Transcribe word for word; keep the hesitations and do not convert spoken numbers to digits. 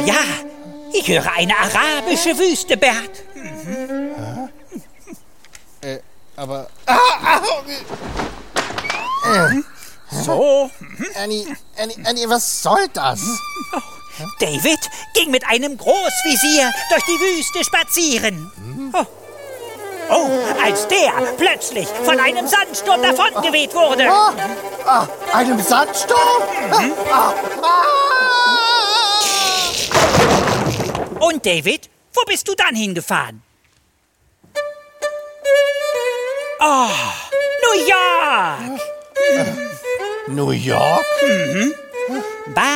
ja, ich höre eine arabische Wüste, Bert. Mhm. Äh, aber... Ah, ah, äh. So. Annie, Annie, Annie, was soll das? David ging mit einem Großvisier durch die Wüste spazieren. Oh. Oh, als der plötzlich von einem Sandsturm davongeweht wurde. Ah, ah, einem Sandsturm? Mhm. Ah, ah. Und David, wo bist du dann hingefahren? Oh, New York! New York? Mhm.